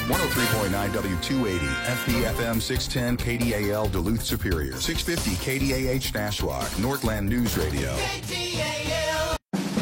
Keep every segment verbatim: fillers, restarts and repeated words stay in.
one oh three point nine W two eighty, F B F M six ten K D A L Duluth Superior, six fifty K D A H Nashwauk, Northland News Radio. K D A L.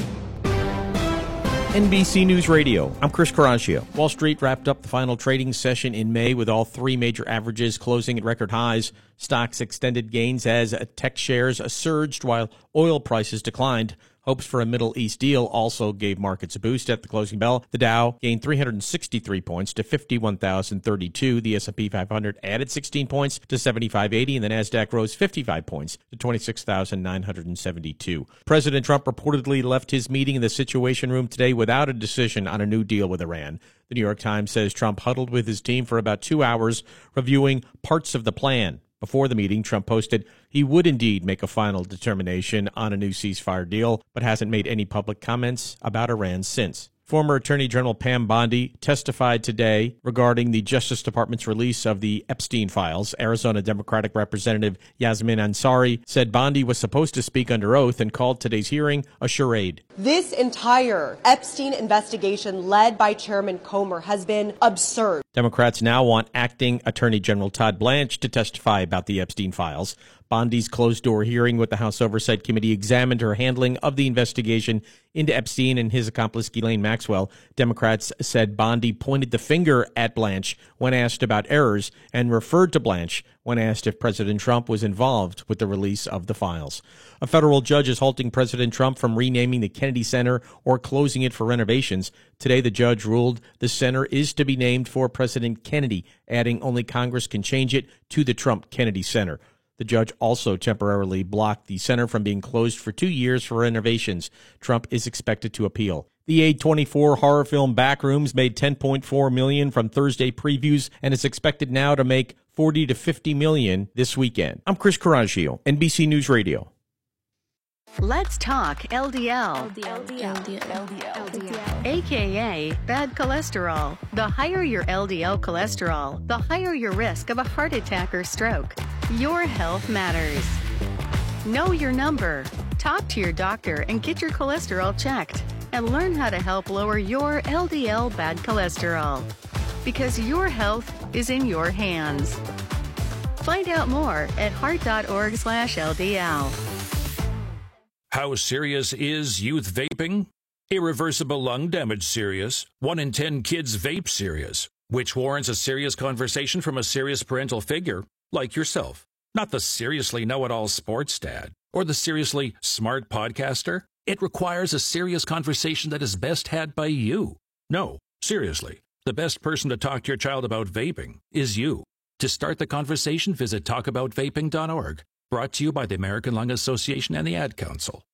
N B C News Radio, I'm Chris Coraggio. Wall Street wrapped up the final trading session in May with all three major averages closing at record highs. Stocks extended gains as tech shares surged while oil prices declined. Hopes for a Middle East deal also gave markets a boost at the closing bell. The Dow gained three hundred sixty-three points to fifty-one thousand thirty-two. The S and P five hundred added sixteen points to seventy-five eighty, and the NASDAQ rose fifty-five points to twenty-six thousand nine hundred seventy-two. President Trump reportedly left his meeting in the Situation Room today without a decision on a new deal with Iran. The New York Times says Trump huddled with his team for about two hours, reviewing parts of the plan. Before the meeting, Trump posted he would indeed make a final determination on a new ceasefire deal, but hasn't made any public comments about Iran since. Former Attorney General Pam Bondi testified today regarding the Justice Department's release of the Epstein files. Arizona Democratic Representative Yasmin Ansari said Bondi was supposed to speak under oath and called today's hearing a charade. This entire Epstein investigation led by Chairman Comer has been absurd. Democrats now want acting Attorney General Todd Blanche to testify about the Epstein files. Bondi's closed-door hearing with the House Oversight Committee examined her handling of the investigation into Epstein and his accomplice Ghislaine Maxwell. Democrats said Bondi pointed the finger at Blanche when asked about errors and referred to Blanche when asked if President Trump was involved with the release of the files. A federal judge is halting President Trump from renaming the Kennedy Center or closing it for renovations. Today, the judge ruled the center is to be named for President Kennedy, adding only Congress can change it to the Trump Kennedy Center. The judge also temporarily blocked the center from being closed for two years for renovations. Trump is expected to appeal. The A twenty-four horror film Backrooms made ten point four million dollars from Thursday previews and is expected now to make forty to fifty million dollars this weekend. I'm Chris Coraggio, N B C News Radio. Let's talk L D L. L D L. L D L. L D L. L D L. A K A bad cholesterol. The higher your L D L cholesterol, the higher your risk of a heart attack or stroke. Your health matters. Know your number. Talk to your doctor and get your cholesterol checked. And learn how to help lower your L D L bad cholesterol. Because your health is in your hands. Find out more at heart.org slash LDL. How serious is youth vaping? Irreversible lung damage serious. One in ten kids vape serious, which warrants a serious conversation from a serious parental figure like yourself. Not the seriously know-it-all sports dad or the seriously smart podcaster. It requires a serious conversation that is best had by you. No, seriously, the best person to talk to your child about vaping is you. To start the conversation, visit talk about vaping dot org. Brought to you by the American Lung Association and the Ad Council.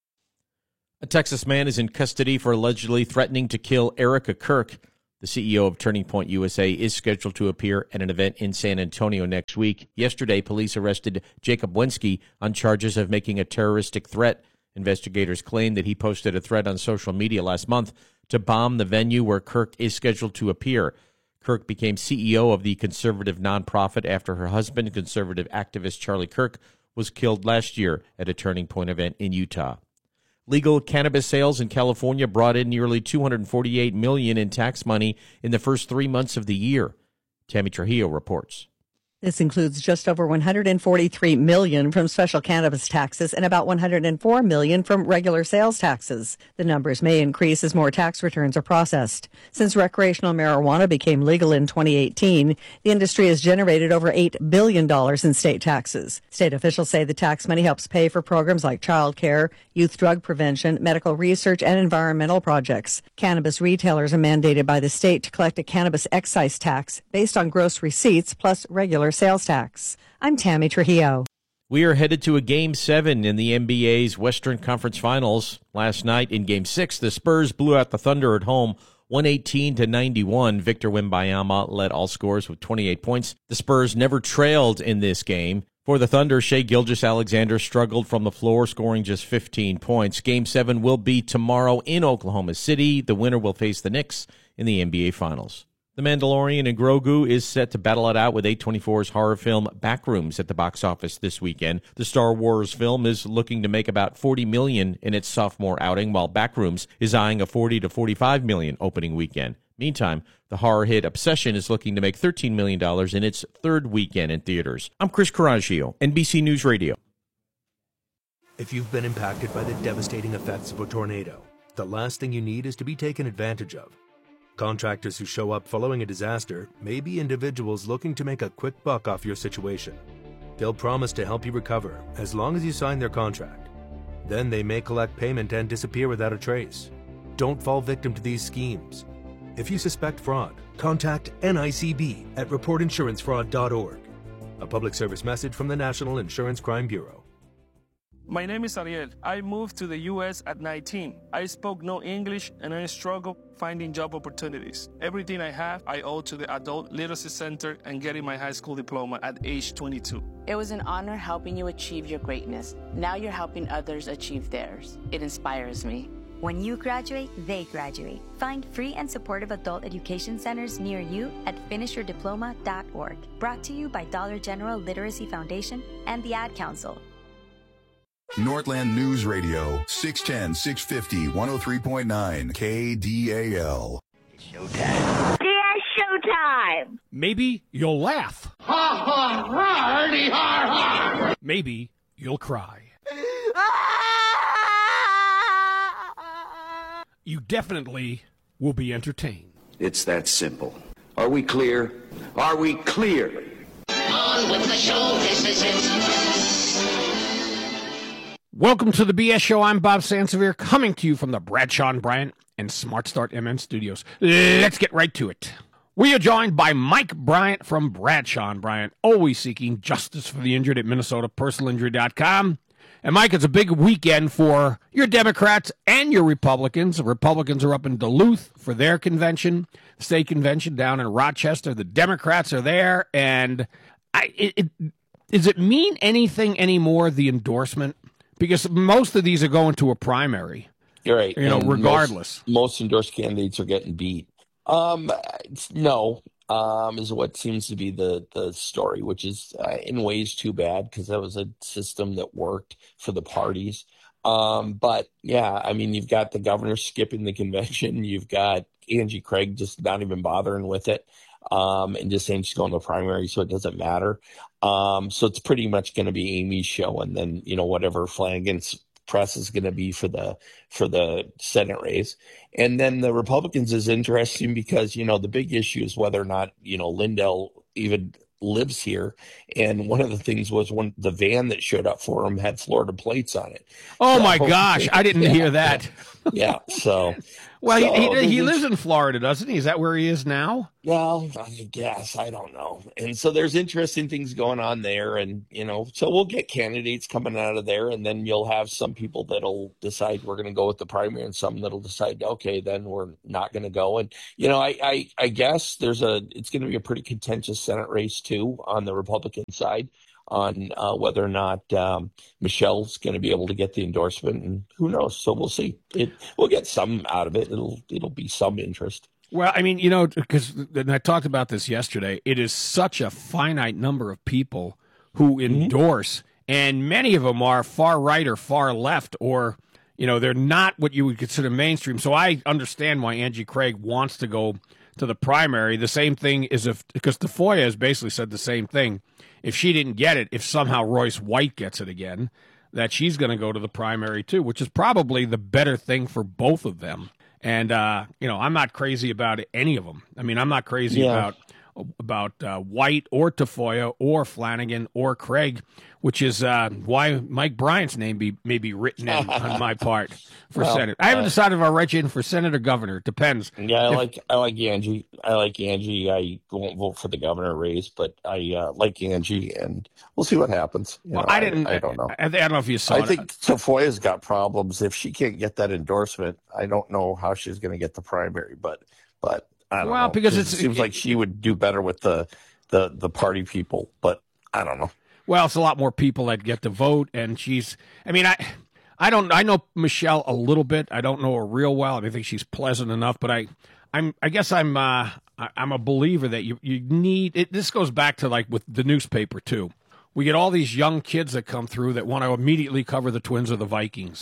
A Texas man is in custody for allegedly threatening to kill Erica Kirk. The C E O of Turning Point U S A is scheduled to appear at an event in San Antonio next week. Yesterday, police arrested Jacob Wensky on charges of making a terroristic threat. Investigators claim that he posted a threat on social media last month to bomb the venue where Kirk is scheduled to appear. Kirk became C E O of the conservative nonprofit after her husband, conservative activist Charlie Kirk, was killed last year at a Turning Point event in Utah. Legal cannabis sales in California brought in nearly two hundred forty-eight million dollars in tax money in the first three months of the year. Tammy Trujillo reports. This includes just over one hundred forty-three million dollars from special cannabis taxes and about one hundred four million dollars from regular sales taxes. The numbers may increase as more tax returns are processed. Since recreational marijuana became legal in twenty eighteen, the industry has generated over eight billion dollars in state taxes. State officials say the tax money helps pay for programs like child care, youth drug prevention, medical research, and environmental projects. Cannabis retailers are mandated by the state to collect a cannabis excise tax based on gross receipts plus regular sales tax. I'm Tammy Trujillo. We are headed to a Game seven in the N B A's Western Conference Finals. Last night in Game six, the Spurs blew out the Thunder at home, one eighteen to ninety-one. Victor Wembanyama led all scorers with twenty-eight points. The Spurs never trailed in this game. For the Thunder, Shai Gilgeous-Alexander struggled from the floor, scoring just fifteen points. Game seven will be tomorrow in Oklahoma City. The winner will face the Knicks in the N B A Finals. The Mandalorian and Grogu is set to battle it out with A twenty-four's horror film Backrooms at the box office this weekend. The Star Wars film is looking to make about forty million dollars in its sophomore outing, while Backrooms is eyeing a forty to forty-five million dollars opening weekend. Meantime, the horror hit Obsession is looking to make thirteen million dollars in its third weekend in theaters. I'm Chris Coraggio, N B C News Radio. If you've been impacted by the devastating effects of a tornado, the last thing you need is to be taken advantage of. Contractors who show up following a disaster may be individuals looking to make a quick buck off your situation. They'll promise to help you recover as long as you sign their contract. Then they may collect payment and disappear without a trace. Don't fall victim to these schemes. If you suspect fraud, contact N I C B at report insurance fraud dot org. A public service message from the National Insurance Crime Bureau. My name is Ariel. I moved to the U S at nineteen. I spoke no English and I struggled finding job opportunities. Everything I have, I owe to the Adult Literacy Center and getting my high school diploma at age twenty-two. It was an honor helping you achieve your greatness. Now you're helping others achieve theirs. It inspires me. When you graduate, they graduate. Find free and supportive adult education centers near you at finish your diploma dot org. Brought to you by Dollar General Literacy Foundation and the Ad Council. Northland News Radio, six ten, six fifty, one oh three point nine, K D A L. Showtime. Yeah, showtime. Maybe you'll laugh. Ha ha ha, hardy har har. Maybe you'll cry. You definitely will be entertained. It's that simple. Are we clear? Are we clear? On with the show, this is it. Welcome to the B S Show. I'm Bob Sansevier, coming to you from the Bradshaw and Bryant and Smart Start M N studios. Let's get right to it. We are joined by Mike Bryant from Bradshaw and Bryant, always seeking justice for the injured at Minnesota Personal Injury dot com. And, Mike, it's a big weekend for your Democrats and your Republicans. The Republicans are up in Duluth for their convention, the state convention down in Rochester. The Democrats are there. And I, it, it, does it mean anything anymore, the endorsement? Because most of these are going to a primary. You're right. You know, and regardless. Most, most endorsed candidates are getting beat. Um, it's, no. Um, is what seems to be the, the story, which is uh, in ways too bad because that was a system that worked for the parties. Um, but, yeah, I mean, you've got the governor skipping the convention. You've got Angie Craig just not even bothering with it um, and just saying she's going to the primary, so it doesn't matter. Um, so it's pretty much going to be Amy's show and then, you know, whatever Flanagan's press is going to be for the for the Senate race. And then the Republicans is interesting because, you know, the big issue is whether or not, you know, Lindell even lives here. And one of the things was when the van that showed up for him had Florida plates on it. Oh, so, my gosh. I didn't yeah, hear that. Yeah. So, well, so, he, he, he lives in Florida, doesn't he? Is that where he is now? Well, I guess. I don't know. And so there's interesting things going on there. And, you know, so we'll get candidates coming out of there. And then you'll have some people that'll decide we're going to go with the primary and some that'll decide, okay, then we're not going to go. And, you know, I, I, I guess there's a it's going to be a pretty contentious Senate race, too, on the Republican side on uh, whether or not um, Michelle's going to be able to get the endorsement. And who knows? So we'll see. It, we'll get some out of it. It'll it'll be some interest. Well, I mean, you know, because I talked about this yesterday, it is such a finite number of people who endorse, mm-hmm. and many of them are far right or far left, or, you know, they're not what you would consider mainstream. So I understand why Angie Craig wants to go to the primary. The same thing is if, because Tafoya has basically said the same thing. If she didn't get it, if somehow Royce White gets it again, that she's going to go to the primary too, which is probably the better thing for both of them. And, uh, you know, I'm not crazy about any of them. I mean, I'm not crazy yeah. about about uh, White or Tafoya or Flanagan or Craig, which is uh, why Mike Bryant's name be maybe written in on my part for well, Senate. I haven't uh, decided if I'll write you in for Senate or governor. It depends. Yeah, I if, like I like Angie. I like Angie. I won't vote for the governor race, but I uh, like Angie, and we'll see what happens. You well, know, I didn't. I, I don't know. I, I don't know if you saw. I it. think Tafoya's got problems. If she can't get that endorsement, I don't know how she's going to get the primary. But but. I don't well, know. because it it's, seems it, like she would do better with the, the, the party people, but I don't know. Well, it's a lot more people that get to vote, and she's. I mean, I, I don't. I know Michelle a little bit. I don't know her real well. I think she's pleasant enough, but I, I'm. I guess I'm. Uh, I, I'm a believer that you you need. It, this goes back to like with the newspaper too. We get all these young kids that come through that want to immediately cover the Twins or the Vikings.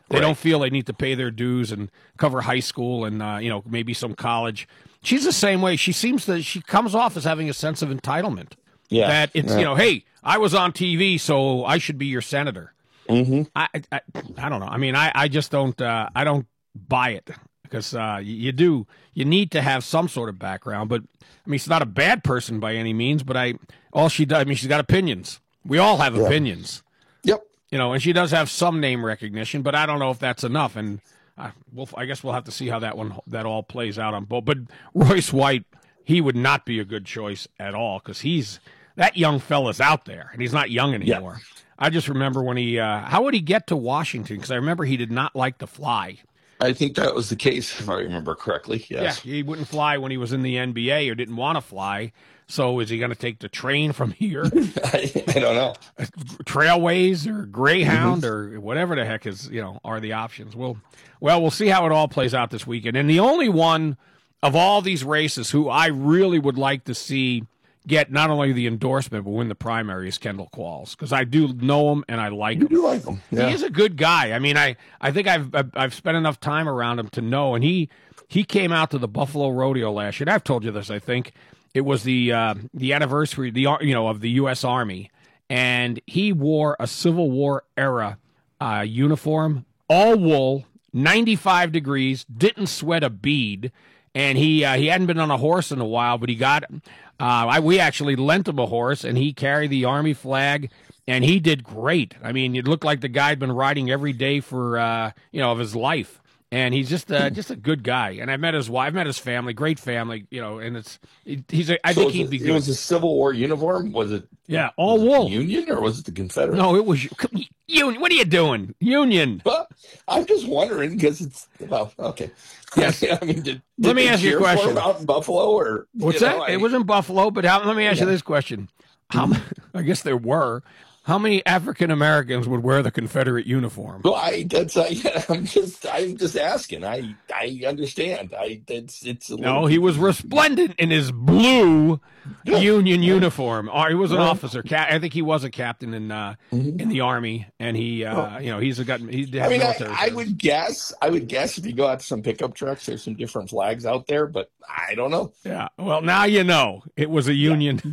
They Right. don't feel they need to pay their dues and cover high school and uh, you know maybe some college. She's the same way. She seems to. She comes off as having a sense of entitlement. Yeah. That it's Yeah. you know, hey, I was on T V, so I should be your senator. Mm-hmm. I, I I don't know. I mean, I I just don't. Uh, I don't buy it because uh, you, you do. You need to have some sort of background. But I mean, she's not a bad person by any means. But I all she does. I mean, she's got opinions. We all have Yeah. opinions. Yep. You know, and she does have some name recognition, but I don't know if that's enough. And uh, we'll, I guess we'll have to see how that one that all plays out on both. But Royce White, he would not be a good choice at all because he's that young fella's out there, and he's not young anymore. Yeah. I just remember when he, uh, how would he get to Washington? Because I remember he did not like to fly. I think that was the case, if I remember correctly. Yes. Yeah, he wouldn't fly when he was in the N B A or didn't want to fly. So is he going to take the train from here? I, I don't know. Trailways or Greyhound Mm-hmm. or whatever the heck is, you know, are the options. We'll, well, we'll see how it all plays out this weekend. And the only one of all these races who I really would like to see get not only the endorsement but win the primary is Kendall Qualls, because I do know him and I like You him. do like him. Yeah. He is a good guy. I mean, I, I think I've I've I've spent enough time around him to know. And he he came out to the Buffalo Rodeo last year. And I've told you this. I think it was the uh, the anniversary the you know of the U S Army, and he wore a Civil War era uh, uniform, all wool, ninety-five degrees, didn't sweat a bead. And he uh, he hadn't been on a horse in a while, but he got. Uh, I, we actually lent him a horse, and he carried the Army flag, and he did great. I mean, it looked like the guy had been riding every day for uh, you know of his life, and he's just uh, just a good guy. And I met his wife, met his family, great family, you know. And it's he's a, I So think it he'd was be a- good. It was a Civil War uniform? Was it? Yeah, all was it wool. the Union or was it the Confederate? No, it was Union. What are you doing, Union? Well, I'm just wondering because it's well, okay. Yes. I mean, did, Let did me they ask you a cheer for question. him out in Buffalo or What's you that? know, I- It was in Buffalo, but how, let me ask you Yeah. this question: How? m- I guess there were. How many African Americans would wear the Confederate uniform? Well, I that's I, I'm just I'm just asking. I I understand. I it's it's a No, little- he was resplendent in his blue Union uniform. Or he was an Well- officer. Ca- I think he was a captain in uh, in the Army, and he, uh, you know, he's a got. He did I mean, I, military I service. would guess. I would guess if you go out to some pickup trucks, there's some different flags out there, but I don't know. Yeah. Well, now you know it was a Union,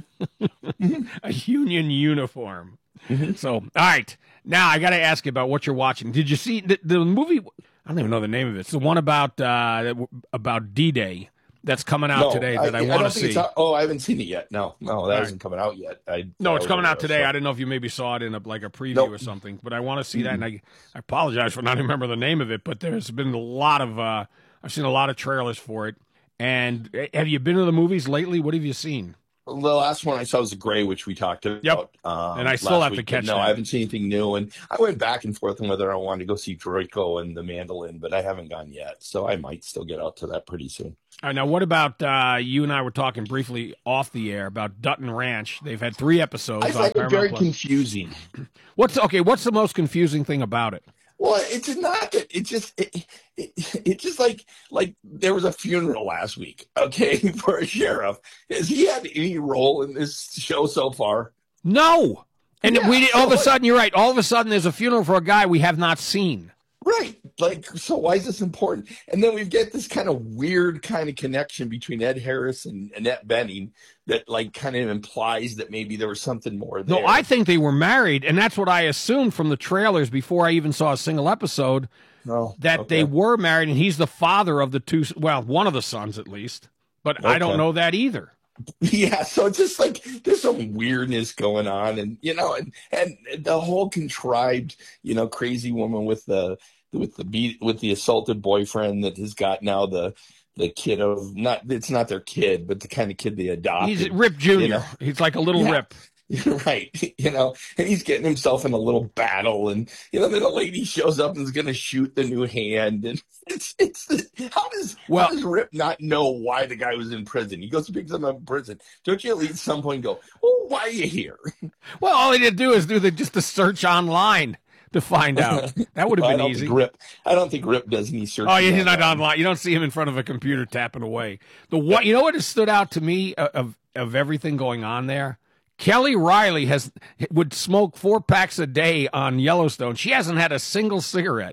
a Union uniform. So, all right. Now I got to ask you about what you're watching. Did you see the, the movie? I don't even know the name of it. It's the one about uh, about D-Day that's coming out No, today that I, I want don't to think it's see. out- oh, I haven't seen it yet. No, no, that All isn't coming out yet. I, No, I it's was coming out aware, today. so- I didn't know if you maybe saw it in a, like a preview Nope. or something, but I want to see that. And I, I apologize for not remembering the name of it, but there's been a lot of uh, I've seen a lot of trailers for it. And eh, have you been to the movies lately? What have you seen? The last one I saw was The Gray, which we talked about. Yep. Um, And I still last have to week, but catch No, that. I haven't seen anything new, and I went back and forth on whether I wanted to go see Draco and the Mandolin, but I haven't gone yet, so I might still get out to that pretty soon. All right, now, what about uh, you and I were talking briefly off the air about Dutton Ranch? They've had three episodes. I on find it Paramount very Plus. confusing. What's okay? What's the most confusing thing about it? Well, it's not that it just it, it, it's just like like there was a funeral last week, okay, for a sheriff. Has he had any role in this show so far? No. And Yeah, we all of a so- sudden, you're right. All of a sudden, there's a funeral for a guy we have not seen. Right. Like, so why is this important? And then we get this kind of weird kind of connection between Ed Harris and Annette Bening that, like, kind of implies that maybe there was something more there. No, I think they were married, and that's what I assumed from the trailers before I even saw a single episode. No, that okay. they were married, and he's the father of the two. Well, one of the sons at least, but I don't Okay. know that either. Yeah, so it's just like there's some weirdness going on, and you know, and and the whole contrived, you know, crazy woman with the with the beat with the assaulted boyfriend that has got now the the kid of not it's not their kid, but the kind of kid they adopted. He's Rip Junior you know? He's like a little Yeah. Rip. Right, you know, and he's getting himself in a little battle, and you know, then a lady shows up and is going to shoot the new hand, and it's it's how does Well- how does Rip not know why the guy was in prison? He goes to pick him up in prison. Don't you at least at some point go, oh, why are you here? Well, all he did do is do the just the search online to find out. That would have I been don't easy. think Rip, I don't think Rip does any search. Oh, yeah, he's not online. You don't see him in front of a computer tapping away. The what you know what has stood out to me of of, of everything going on there? Kelly Riley has would smoke four packs a day on Yellowstone. She hasn't had a single cigarette.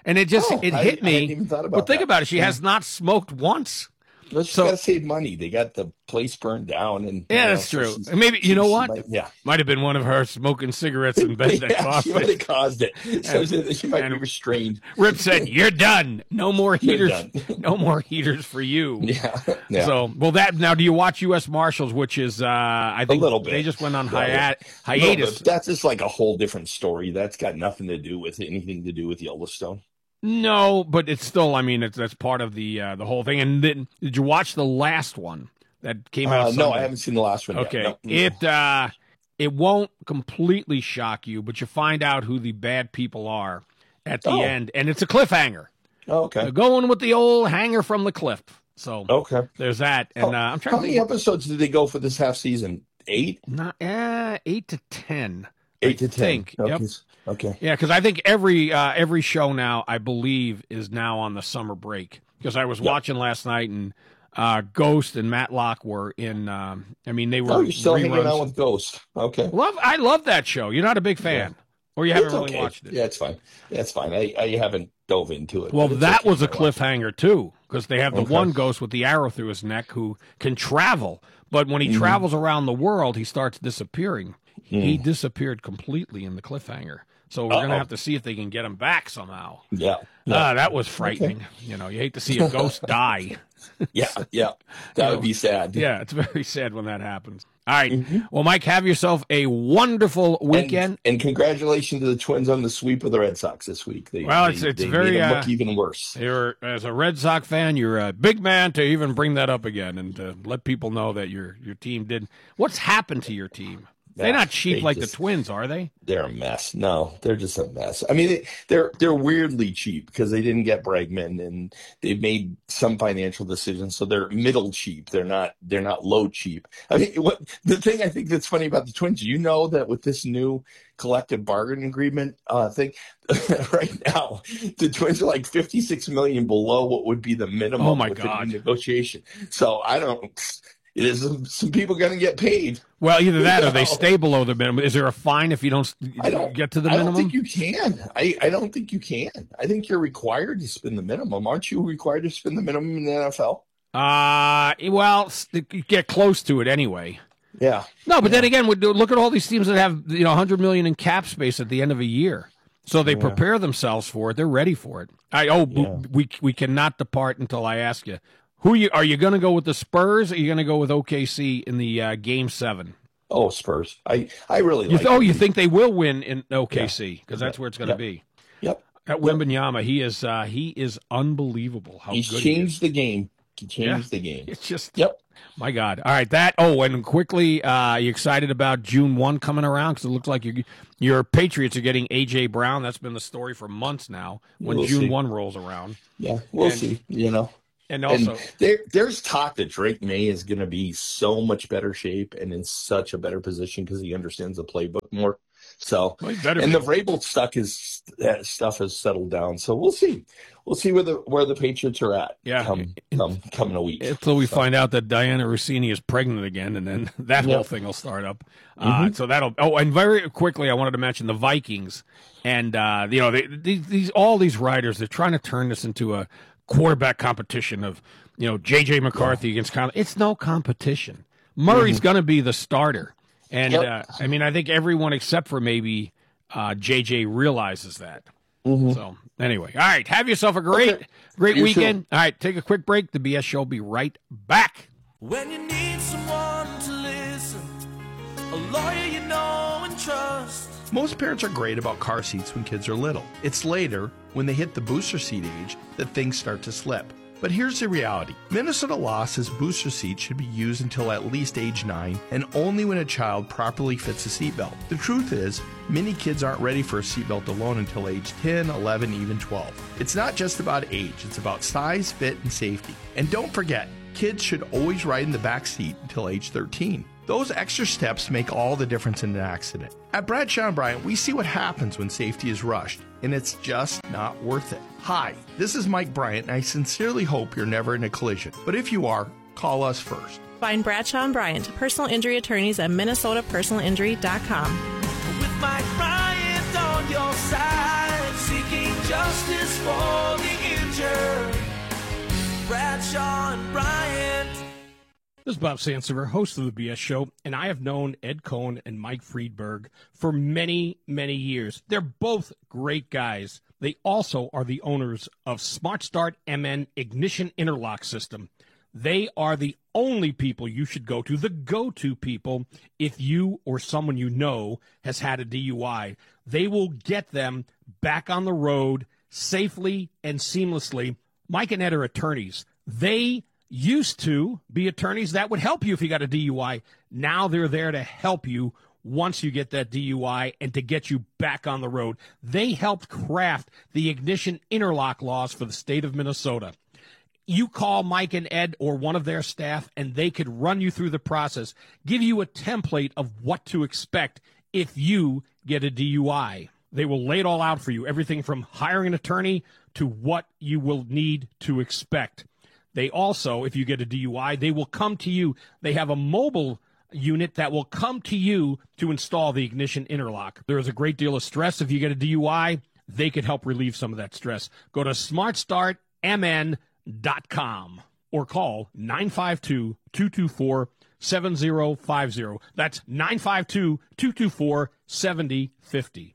And it just Oh, it I- hit I me. hadn't even thought about But think that. about it. She Yeah. has not smoked once. Let's So- got to save money. They got the place burned down, and Yeah, you know, that's so true. she's- And maybe you know she what? might- yeah, Might have been one of her smoking cigarettes in bed that yeah, caused she might have it. caused it. So she might be restrained. Rip said, "You're done. No more You're heaters. done." No more heaters for you." Yeah, yeah. So, well, that now. Do you watch U S Marshals? Which is, uh, I think, a little bit. they just went on Yeah, yeah. hiat- A little hiatus. bit. That's just like a whole different story. That's got nothing to do with anything to do with Yellowstone. No, but it's still. I mean, it's that's part of the uh, the whole thing. And then, did you watch the last one that came out? Uh, no, Sunday? I haven't seen the last one Okay, yet. No. it uh, it won't completely shock you, but you find out who the bad people are at the Oh. end, and it's a cliffhanger. Oh, okay. They're going with the old hanger from the cliff. So Okay. there's that. And uh, I'm trying How to many think. episodes did they go for this half season? Eight? Not uh, eight to ten. Eight to ten. think. Okay. Yep. Okay. Yeah, because I think every uh, every show now, I believe, is now on the summer break. Because I was Yep. watching last night, and uh, Ghost and Matlock were in. Um, I mean, they were. Oh, you're still hanging reruns. out with Ghost. Okay. Love, I love that show. You're not a big fan, or you haven't It's really okay. watched it. Yeah, it's fine. Yeah, it's fine. I, I haven't dove into it. Well, but it's that okay. was a I watched it. cliffhanger too, because they have the Okay. one ghost with the arrow through his neck who can travel, but when he Mhm. travels around the world, he starts disappearing. He Mm. disappeared completely in the cliffhanger. So we're Uh-oh. gonna have to see if they can get him back somehow. Yeah. Ah, that was frightening. You know, you hate to see a ghost die. Yeah, yeah. That would be sad. Yeah, it's very sad when that happens. All right. Well, Mike, have yourself a wonderful weekend. And, and congratulations to the Twins on the sweep of the Red Sox this week. They, Well, they, it's it's they very made them uh, look even worse. You're as a Red Sox fan, you're a big man to even bring that up again and to let people know that your your team did. What's happened to your team? They're Yeah, not cheap they like just- the Twins, are they? They're a mess. No, they're just a mess. I mean, they, they're they're weirdly cheap because they didn't get Bregman and they've made some financial decisions, so they're middle cheap. They're not they're not low cheap. I mean, what the thing I think that's funny about the Twins, you know that with this new collective bargaining agreement uh, thing, right now the Twins are like fifty-six million below what would be the minimum. Oh, my with the God. negotiation. So I don't. It is some, some people going to get paid. Well, either that or they No. stay below the minimum. Is there a fine if you don't, I don't get to the I minimum? don't think you can. I, I don't think you can. I think you're required to spend the minimum. Aren't you required to spend the minimum in the N F L? Uh, well, s- you get close to it anyway. Yeah. No, but then again, we do- look at all these teams that have you know one hundred million in cap space at the end of a year. So they Yeah. prepare themselves for it. They're ready for it. I oh Yeah. we we cannot depart until I ask you who you are you going to go with the Spurs? Or are you going to go with O K C in the uh, game seven? Oh, Spurs. I, I really You like th- oh, them. you think they will win in O K C because that's where it's going to Yep. be. Yep. At Wembanyama, he is uh, he is unbelievable. How He's good changed the game. He changed Yeah. the game. It's just Yep. my God. All right, that. Oh, and quickly, uh, you excited about June first coming around because it looks like you, your Patriots are getting A J Brown. That's been the story for months now. When We'll June see. first rolls around, Yeah, we'll And- see. You know. and also, And there, there's talk that Drake May is going to be so much better shape and in such a better position because he understands the playbook more. So, Well, he better and be. the Vrabel stuff is that stuff has settled down. So we'll see. We'll see where the where the Patriots are at. Yeah. come come come in a week. until we So, find out that Diana Rossini is pregnant again, and then that Yeah. whole thing will start up. Uh, Mhm. so that'll. Oh, and very quickly, I wanted to mention the Vikings, and uh, you know, they, these, these all these writers, they're trying to turn this into a quarterback competition of you know J J McCarthy against Conley. It's no competition. Murray's going to be the starter, and Yep. uh, I mean, I think everyone except for maybe uh, J J realizes that. Mhm. So anyway, all right, have yourself a great, Okay. great You weekend. All right, take a quick break. The B S Show will be right back. When you need someone to listen, a lawyer you know and trust. Most parents are great about car seats when kids are little. It's later, when they hit the booster seat age, that things start to slip. But here's the reality. Minnesota law says booster seats should be used until at least age nine and only when a child properly fits a seatbelt. The truth is, many kids aren't ready for a seatbelt alone until age ten, eleven, even twelve. It's not just about age, it's about size, fit, and safety. And don't forget, kids should always ride in the back seat until age thirteen. Those extra steps make all the difference in an accident. At Bradshaw and Bryant, we see what happens when safety is rushed, and it's just not worth it. Hi, this is Mike Bryant, and I sincerely hope you're never in a collision. But if you are, call us first. Find Bradshaw and Bryant, personal injury attorneys at minnesota personal injury dot com. With Mike Bryant on your side, seeking justice for Sean Bryant. This is Bob Sansevier, host of the B S Show, and I have known Ed Cohn and Mike Friedberg for many, many years. They're both great guys. They also are the owners of Smart Start M N Ignition Interlock System. They are the only people you should go to, the go-to people, if you or someone you know has had a D U I. They will get them back on the road safely and seamlessly. Mike and Ed are attorneys. They used to be attorneys that would help you if you got a D U I. Now they're there to help you once you get that D U I and to get you back on the road. They helped craft the ignition interlock laws for the state of Minnesota. You call Mike and Ed or one of their staff, and they could run you through the process, give you a template of what to expect if you get a D U I. They will lay it all out for you, everything from hiring an attorney to what you will need to expect. They also, if you get a D U I, they will come to you. They have a mobile unit that will come to you to install the ignition interlock. There is a great deal of stress if you get a D U I. They could help relieve some of that stress. Go to smart start m n dot com or call nine five two, two two four, seven zero five zero. That's nine five two, two two four, seven zero five zero.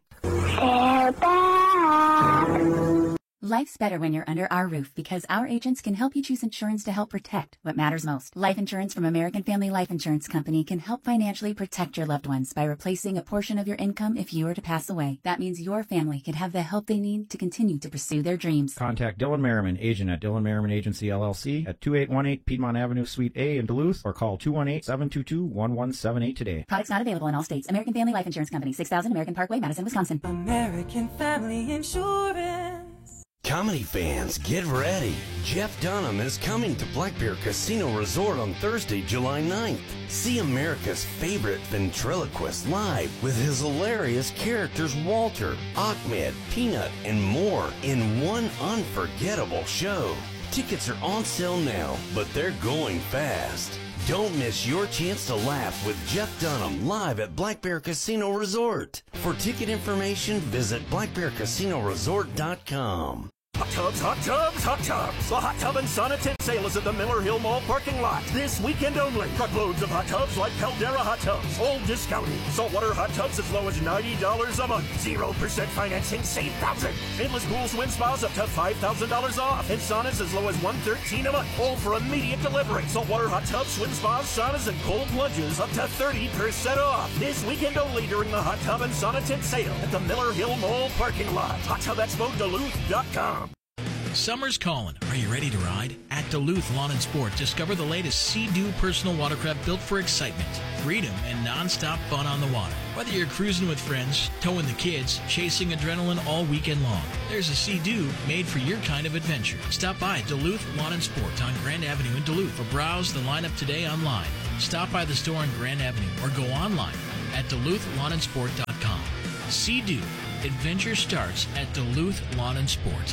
Life's better when you're under our roof because our agents can help you choose insurance to help protect what matters most. Life insurance from American Family Life Insurance Company can help financially protect your loved ones by replacing a portion of your income if you were to pass away. That means your family can have the help they need to continue to pursue their dreams. Contact Dylan Merriman, agent at Dylan Merriman Agency, L L C, at two eight one eight Piedmont Avenue, Suite A in Duluth, or call two one eight, seven two two, one one seven eight today. Products not available in all states. American Family Life Insurance Company, six thousand American Parkway, Madison, Wisconsin. American Family Insurance. Comedy fans, get ready. Jeff Dunham is coming to Black Bear Casino Resort on Thursday, July ninth. See America's favorite ventriloquist live with his hilarious characters Walter, Ahmed, Peanut, and more in one unforgettable show. Tickets are on sale now, but they're going fast. Don't miss your chance to laugh with Jeff Dunham live at Black Bear Casino Resort. For ticket information, visit black bear casino resort dot com. Hot tubs, hot tubs, hot tubs. The Hot Tub and Sauna Tent Sale is at the Miller Hill Mall parking lot. This weekend only. Truckloads of hot tubs like Caldera hot tubs. All discounted. Saltwater hot tubs as low as ninety dollars a month. zero percent financing, save thousands. Endless pools, wind spas up to five thousand dollars off. And saunas as low as one hundred thirteen dollars a month. All for immediate delivery. Saltwater hot tubs, swim spas, saunas, and cold plunges up to thirty percent off. This weekend only during the Hot Tub and Sauna Tent Sale at the Miller Hill Mall parking lot. hot tub expo duluth dot com. Summer's calling. Are you ready to ride? At Duluth Lawn and Sport, discover the latest Sea-Doo personal watercraft built for excitement, freedom, and non-stop fun on the water. Whether you're cruising with friends, towing the kids, chasing adrenaline all weekend long, there's a Sea-Doo made for your kind of adventure. Stop by Duluth Lawn and Sport on Grand Avenue in Duluth or browse the lineup today online. Stop by the store on Grand Avenue or go online at duluth lawn and sport dot com. Sea-Doo. Adventure starts at Duluth Lawn and Sport.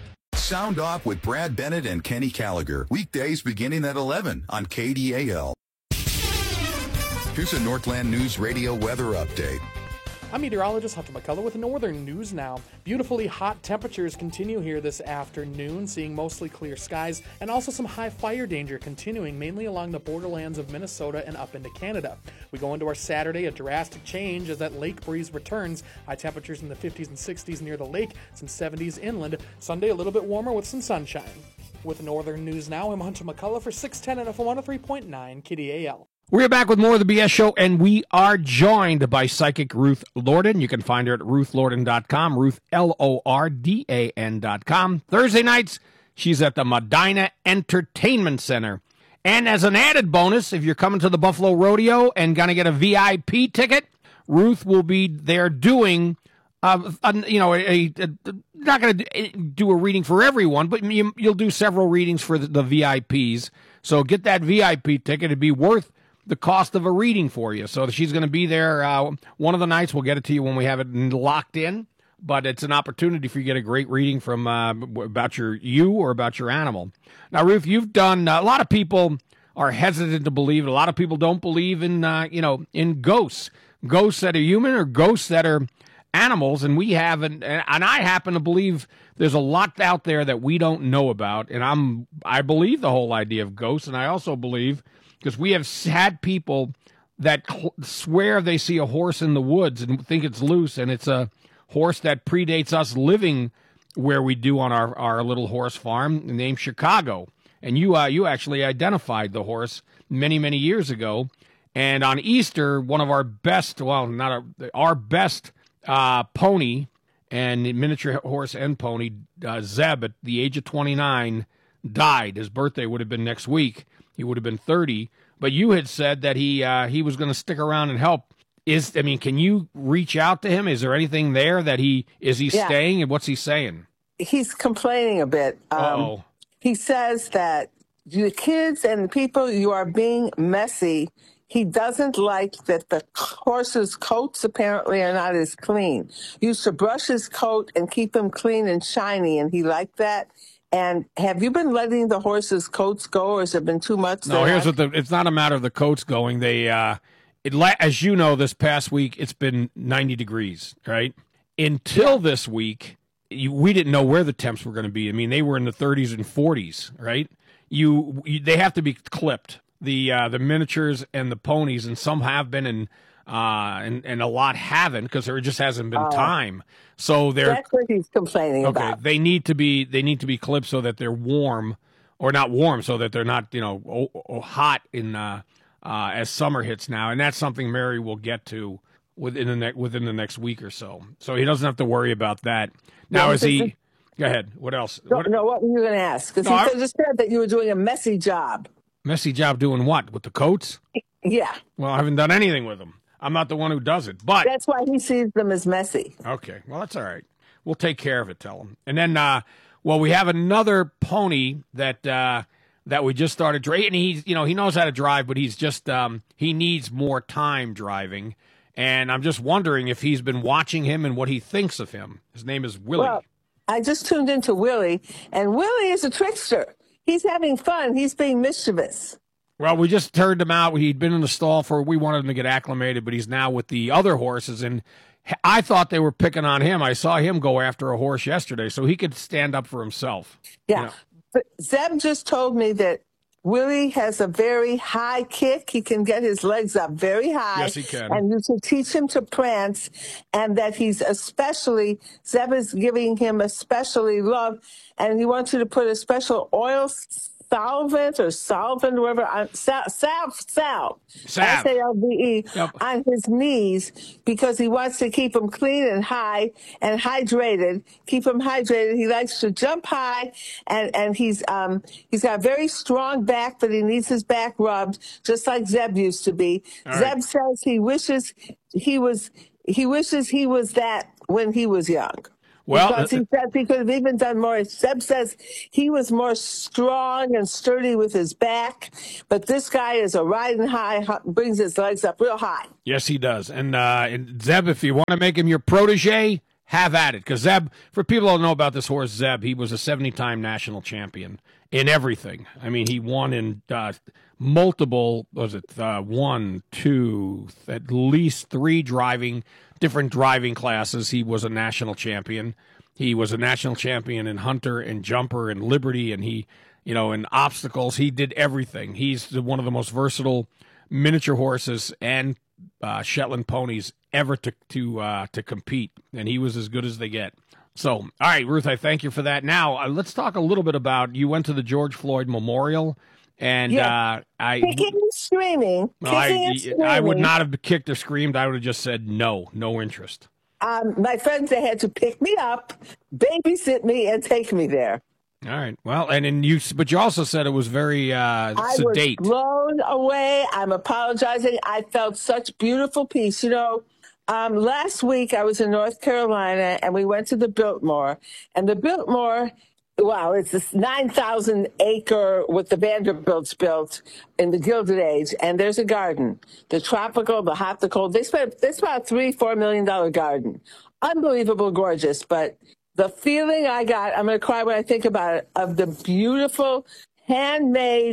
Sound Off with Brad Bennett and Kenny Gallagher. Weekdays beginning at eleven on K D A L. Here's a Northland News Radio weather update. I'm meteorologist Hunter McCullough with Northern News Now. Beautifully hot temperatures continue here this afternoon, seeing mostly clear skies and also some high fire danger continuing mainly along the borderlands of Minnesota and up into Canada. We go into our Saturday, a drastic change as that lake breeze returns. High temperatures in the fifties and sixties near the lake, some seventies inland. Sunday a little bit warmer with some sunshine. With Northern News Now, I'm Hunter McCullough for six ten and F M one oh three point nine K D A L. We're back with more of the B S Show, and we are joined by psychic Ruth Lorden. You can find her at ruth lorden dot com, Ruth, L O R D A N dot com. Thursday nights, she's at the Medina Entertainment Center. And as an added bonus, if you're coming to the Buffalo Rodeo and going to get a V I P ticket, Ruth will be there doing, uh, a, you know, a, a, a not going to do a reading for everyone, but you, you'll do several readings for the, the V I Ps. So get that V I P ticket. It'd be worth the cost of a reading for you. So she's going to be there uh, one of the nights. We'll get it to you when we have it locked in. But it's an opportunity for you to get a great reading from uh, about your you or about your animal. Now, Ruth, you've done uh, a lot of people are hesitant to believe it. A lot of people don't believe in uh, you know in ghosts, ghosts that are human or ghosts that are animals, and we haven't. And I happen to believe there's a lot out there that we don't know about. And I'm I believe the whole idea of ghosts, and I also believe because we have had people that cl- swear they see a horse in the woods and think it's loose, and it's a horse that predates us living where we do on our, our little horse farm named Chicago. And you uh, you actually identified the horse many, many years ago. And on Easter, one of our best, well, not a, our best uh, pony and miniature horse and pony, uh, Zeb, at the age of twenty-nine, died. His birthday would have been next week. He would have been thirty. But you had said that he uh, he was going to stick around and help. Is I mean, can you reach out to him? Is there anything there that he is he Yeah. staying, and what's he saying? He's complaining a bit. Um, Uh-oh. he says that the kids and the people, you are being messy. He doesn't like that the horse's coats apparently are not as clean. Used to brush his coat and keep him clean and shiny, and he liked that. And have you been letting the horse's coats go, or has there been too much? No, there? here's what the. It's not a matter of the coats going. They, uh, it la- as you know, this past week it's been ninety degrees, right? Until this week, you, we didn't know where the temps were going to be. I mean, they were in the thirties and forties, right? You, you they have to be clipped. The uh, the miniatures and the ponies, and some have been, and uh, and and a lot haven't because there just hasn't been Oh. time. So they're That's what he's complaining okay. about. They need to be they need to be clipped so that they're warm, or not warm, so that they're not you know o- o- hot in uh, uh, as summer hits now, and that's something Mary will get to within the ne- within the next week or so. So he doesn't have to worry about that. Now, Yeah, is he? Go ahead. What else? No, What, no, what were you going to ask? Because No, he I- said- just said that you were doing a messy job. messy job doing what with the coats? Yeah. Well, I haven't done anything with them. I'm not the one who does it, but That's why he sees them as messy. okay. Well, that's all right. We'll take care of it. Tell him. And then, uh, well, we have another pony that uh, that we just started driving. And he's, you know, he knows how to drive, but he's just um, he needs more time driving. And I'm just wondering if he's been watching him and what he thinks of him. His name is Willie. Well, I just tuned into Willie, and Willie is a trickster. He's having fun. He's being mischievous. Well, we just turned him out. He'd been in the stall for, we wanted him to get acclimated, but he's now with the other horses. And I thought they were picking on him. I saw him go after a horse yesterday, so he could stand up for himself. Yeah. You know. But Zeb just told me that Willie has a very high kick. He can get his legs up very high. Yes, he can. And you should teach him to prance, and that he's especially, Zeb is giving him especially love, and he wants you to put a special oil solvent or solvent, whatever, on, salve, salve, salve, Salve. S A L V E, Yep. on his knees, because he wants to keep him clean and high and hydrated, keep him hydrated. He likes to jump high, and, and he's um he's got a very strong back, but he needs his back rubbed, just like Zeb used to be. All Zeb right. says he wishes he was he wishes he was that when he was young. Well, because he says he could have even done more. Zeb says he was more strong and sturdy with his back, but this guy is a riding high, hu- brings his legs up real high. Yes, he does. And, uh, and Zeb, if you want to make him your protege, have at it. Because Zeb, for people who don't know about this horse, Zeb, he was a seventy-time national champion in everything. I mean, he won in uh, multiple, was it uh, one, two, at least three driving, different driving classes. He was a national champion. He was a national champion in hunter and jumper and liberty, and he, you know, in obstacles. He did everything. He's the- one of the most versatile miniature horses and uh, Shetland ponies ever to to uh, to compete, and he was as good as they get. So, all right, Ruth, I thank you for that. Now, uh, let's talk a little bit about, you went to the George Floyd Memorial, and Yeah. uh, I, Kicking and screaming, well, kicking and I, screaming. I would not have kicked or screamed. I would have just said no, no interest. Um, my friends, they had to pick me up, babysit me, and take me there. All right, well, and then you, but you also said it was very uh, I sedate. was blown away. I'm apologizing. I felt such beautiful peace. You know, um, last week I was in North Carolina, and we went to the Biltmore. And the Biltmore, wow, it's this nine thousand acre what the Vanderbilts built in the Gilded Age. And there's a garden, the tropical, the hot, the cold. They spent, they spent a three, four million dollar garden. Unbelievable, gorgeous. But the feeling I got, I'm going to cry when I think about it, of the beautiful handmade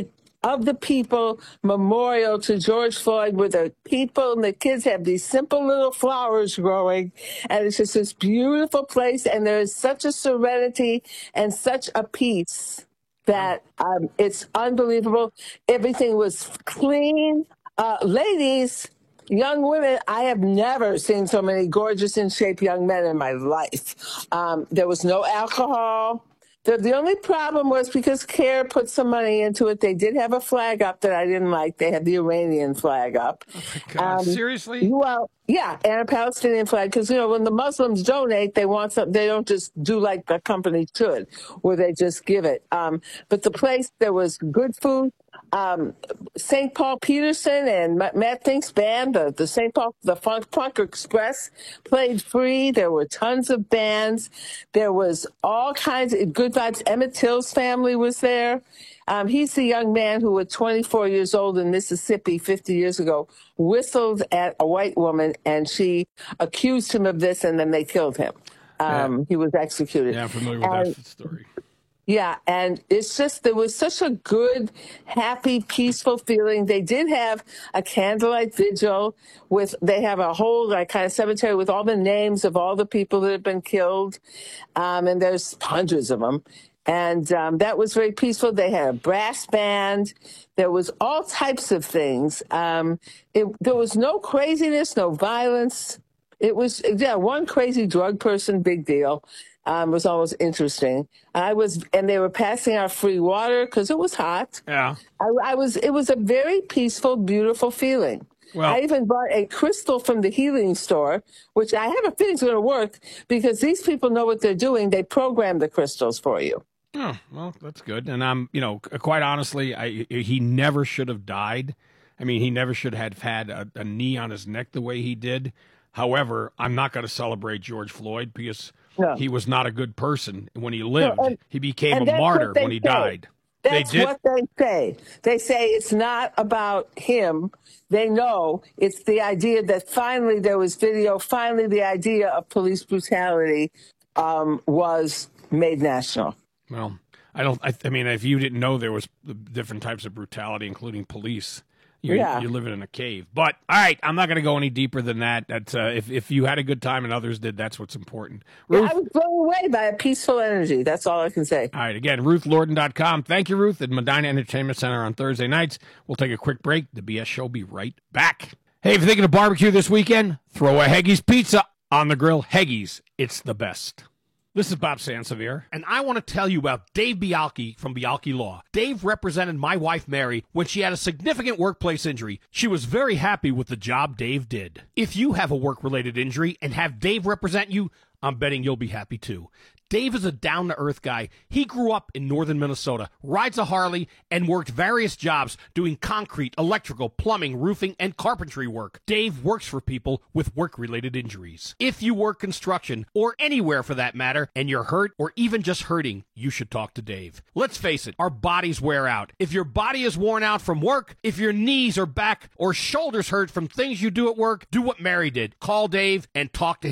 of the People memorial to George Floyd, where the people and the kids have these simple little flowers growing. And it's just this beautiful place. And there is such a serenity and such a peace that um, it's unbelievable. Everything was clean. Uh, ladies, young women, I have never seen so many gorgeous in shape young men in my life. Um, there was no alcohol. The, the only problem was because CARE put some money into it. They did have a flag up that I didn't like. They had the Iranian flag up. Oh my God, um, seriously? Well, yeah, and a Palestinian flag. Because, you know, when the Muslims donate, they want some, they don't just do like the company should, where they just give it. Um, but the place, there was good food. Um, Saint Paul Peterson and Matt Fink's band, the, the Saint Paul, the Funk Punk Express, played free. There were tons of bands. There was all kinds of good vibes. Emmett Till's family was there. Um, he's the young man who, at twenty-four years old in Mississippi fifty years ago, whistled at a white woman, and she accused him of this, and then they killed him. Um, yeah. He was executed. Yeah, I'm familiar with and, that story. Yeah, and it's just, there was such a good, happy, peaceful feeling. They did have a candlelight vigil with, they have a whole like kind of cemetery with all the names of all the people that have been killed. Um, and there's hundreds of them. And um, that was very peaceful. They had a brass band. There was all types of things. Um, it, there was no craziness, no violence. It was, yeah, one crazy drug person, big deal. Um, was always interesting. I was, and they were passing out free water because it was hot. Yeah. I, I was, it was a very peaceful, beautiful feeling. Well, I even bought a crystal from the healing store, which I have a feeling is going to work because these people know what they're doing. They program the crystals for you. Oh, well, that's good. And I'm, you know, quite honestly, I, he never should have died. I mean, he never should have had a, a knee on his neck the way he did. However, I'm not going to celebrate George Floyd because no. he was not a good person. When he lived, no, and, he became a martyr when he say. died. That's they did? what they say. They say it's not about him. They know it's the idea that finally there was video. Finally, the idea of police brutality um, was made national. Well, I don't. I, I mean, if you didn't know there was different types of brutality, including police, you're, yeah. you're living in a cave. But all right, I'm not going to go any deeper than that. That's uh, if if you had a good time and others did, that's what's important. Ruth, yeah, I was blown away by a peaceful energy. That's all I can say. All right, again, Ruth Lorden dot com. Thank you, Ruth, at Medina Entertainment Center on Thursday nights. We'll take a quick break. The B S Show will be right back. Hey, if you're thinking of barbecue this weekend, throw a Heggy's Pizza on the grill. Heggy's, it's the best. This is Bob Sansevier, and I want to tell you about Dave Bialki from Bialki Law. Dave represented my wife, Mary, when she had a significant workplace injury. She was very happy with the job Dave did. If you have a work-related injury and have Dave represent you, I'm betting you'll be happy too. Dave is a down-to-earth guy. He grew up in northern Minnesota, rides a Harley, and worked various jobs doing concrete, electrical, plumbing, roofing, and carpentry work. Dave works for people with work-related injuries. If you work construction, or anywhere for that matter, and you're hurt or even just hurting, you should talk to Dave. Let's face it, our bodies wear out. If your body is worn out from work, if your knees or back or shoulders hurt from things you do at work, do what Mary did. Call Dave and talk to him.